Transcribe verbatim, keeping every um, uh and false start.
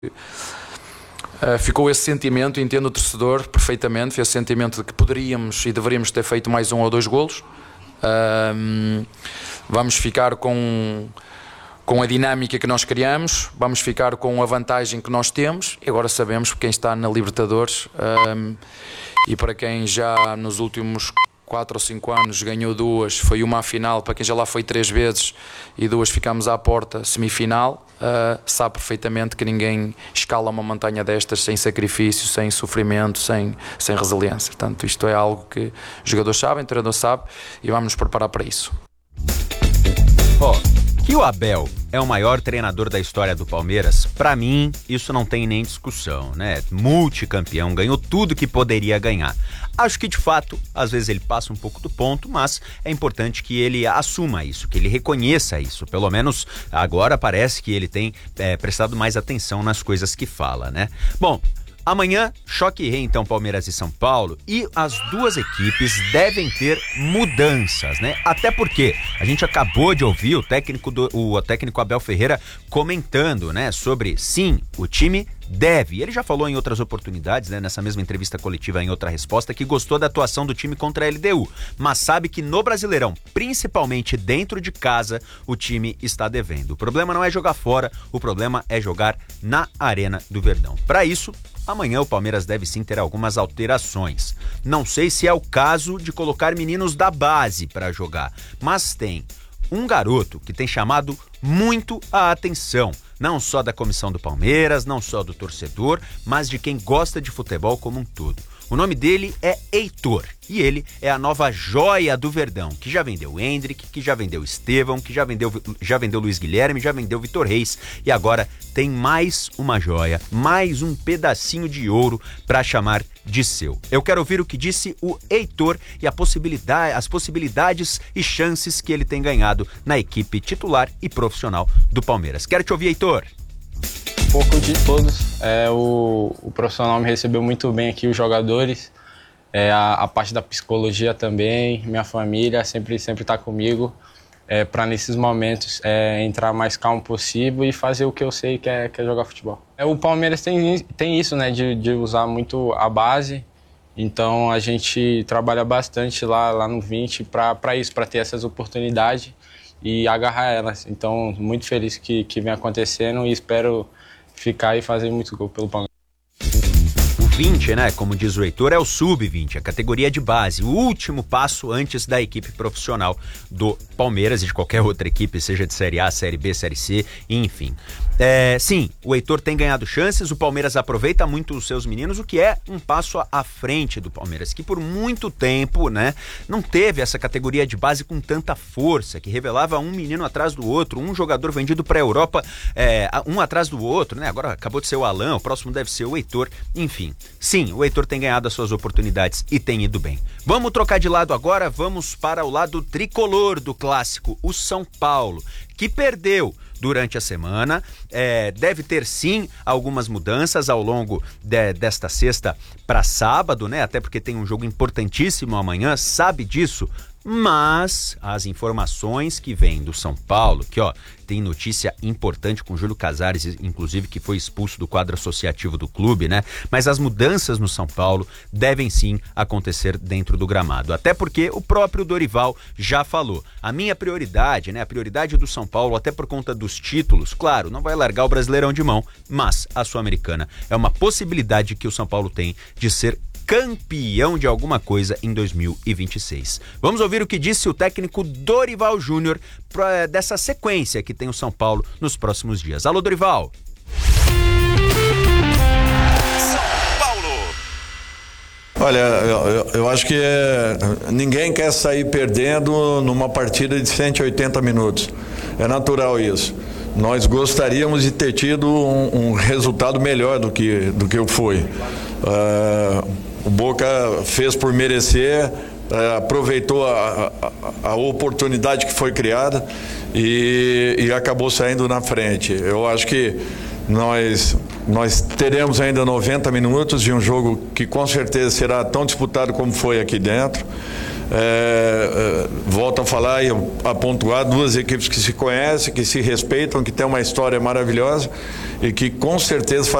Uh, ficou esse sentimento, entendo o torcedor perfeitamente, esse sentimento de que poderíamos e deveríamos ter feito mais um ou dois golos. Uh, vamos ficar com, com a dinâmica que nós criamos, vamos ficar com a vantagem que nós temos e agora sabemos quem está na Libertadores uh, e para quem já nos últimos quatro ou cinco anos ganhou duas, foi uma à final, para quem já lá foi três vezes e duas ficámos à porta, semifinal, uh, sabe perfeitamente que ninguém escala uma montanha destas sem sacrifício, sem sofrimento, sem, sem resiliência. Portanto, isto é algo que os jogadores sabem, o treinador sabe e vamos nos preparar para isso. Ó, oh, que o Abel é o maior treinador da história do Palmeiras, pra mim, isso não tem nem discussão, né? Multicampeão, ganhou tudo que poderia ganhar. Acho que, de fato, às vezes ele passa um pouco do ponto, mas é importante que ele assuma isso, que ele reconheça isso. Pelo menos agora parece que ele tem é, prestado mais atenção nas coisas que fala, né? Bom, amanhã, choque rei, então, Palmeiras e São Paulo, e as duas equipes devem ter mudanças, né? Até porque a gente acabou de ouvir o técnico, do, o técnico Abel Ferreira comentando, né, sobre, sim, o time deve. Ele já falou em outras oportunidades, né, nessa mesma entrevista coletiva, em outra resposta, que gostou da atuação do time contra a L D U, mas sabe que no Brasileirão, principalmente dentro de casa, o time está devendo. O problema não é jogar fora, o problema é jogar na Arena do Verdão. Para isso, amanhã o Palmeiras deve sim ter algumas alterações. Não sei se é o caso de colocar meninos da base para jogar, mas tem um garoto que tem chamado muito a atenção, não só da comissão do Palmeiras, não só do torcedor, mas de quem gosta de futebol como um todo. O nome dele é Heitor e ele é a nova joia do Verdão, que já vendeu Hendrick, que já vendeu Estevão, que já vendeu, já vendeu Luiz Guilherme, já vendeu Vitor Reis e agora tem mais uma joia, mais um pedacinho de ouro para chamar de seu. Eu quero ouvir o que disse o Heitor e a possibilidade, as possibilidades e chances que ele tem ganhado na equipe titular e profissional do Palmeiras. Quero te ouvir, Heitor. Um pouco de todos. É, o, o profissional me recebeu muito bem aqui, os jogadores, é, a, a parte da psicologia também, minha família sempre sempre está comigo, é, para nesses momentos é, entrar mais calmo possível e fazer o que eu sei que é, que é jogar futebol. É, o Palmeiras tem, tem isso, né, de, de usar muito a base, então a gente trabalha bastante lá, lá no vinte para isso, para ter essas oportunidades e agarrar elas. Então, muito feliz que, que vem acontecendo e espero ficar e fazer muito gol pelo Palmeiras. O vinte, né, como diz o Heitor, é o sub vinte, a categoria de base, o último passo antes da equipe profissional do Palmeiras e de qualquer outra equipe, seja de Série A, Série B, Série C, enfim. É, sim, o Heitor tem ganhado chances, o Palmeiras aproveita muito os seus meninos, o que é um passo à frente do Palmeiras, que por muito tempo, né, não teve essa categoria de base com tanta força, que revelava um menino atrás do outro, um jogador vendido para a Europa, é, um atrás do outro, né, agora acabou de ser o Alan, o próximo deve ser o Heitor, enfim. Sim, o Heitor tem ganhado as suas oportunidades e tem ido bem. Vamos trocar de lado agora, vamos para o lado tricolor do clássico, o São Paulo, que perdeu durante a semana, é, deve ter sim algumas mudanças ao longo de, desta sexta para sábado, né? Até porque tem um jogo importantíssimo amanhã, sabe disso? Mas as informações que vêm do São Paulo, que ó, tem notícia importante com Júlio Casares, inclusive, que foi expulso do quadro associativo do clube, né? Mas as mudanças no São Paulo devem sim acontecer dentro do gramado. Até porque o próprio Dorival já falou. A minha prioridade, né? A prioridade do São Paulo, até por conta dos títulos, claro, não vai largar o Brasileirão de mão, mas a Sul-Americana é uma possibilidade que o São Paulo tem de ser campeão de alguma coisa em dois mil e vinte e seis. Vamos ouvir o que disse o técnico Dorival Júnior pra, dessa sequência que tem o São Paulo nos próximos dias. Alô, Dorival! São Paulo! Olha, eu, eu acho que é, ninguém quer sair perdendo numa partida de cento e oitenta minutos. É natural isso. Nós gostaríamos de ter tido um, um resultado melhor do que, do que foi. Uh, o Boca fez por merecer, uh, aproveitou a, a, a oportunidade que foi criada e, e acabou saindo na frente. Eu acho que nós, nós teremos ainda noventa minutos de um jogo que com certeza será tão disputado como foi aqui dentro. É, é, volto a falar e a pontuar, duas equipes que se conhecem, que se respeitam, que têm uma história maravilhosa e que com certeza